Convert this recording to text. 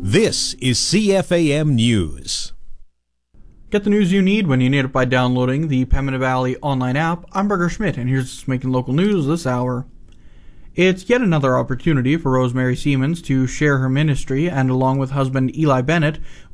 This is CFAM News. Get the news you need when you need it by downloading the Pembina Valley online app. I'm Berger Schmidt, and here's what's making local news this hour. It's yet another opportunity for Rosemary Siemens to share her ministry and, along with husband Eli Bennett,